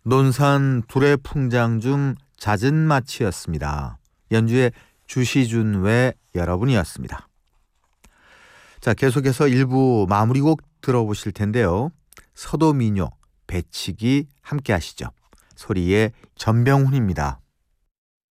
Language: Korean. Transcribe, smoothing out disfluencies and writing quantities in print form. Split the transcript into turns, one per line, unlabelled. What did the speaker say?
논산 둘의 풍장 중 잦은 마치였습니다. 연주의 주시준 외 여러분이었습니다. 자, 계속해서 일부 마무리곡 들어보실 텐데요. 서도민요, 배치기 함께 하시죠. 소리의 전병훈입니다.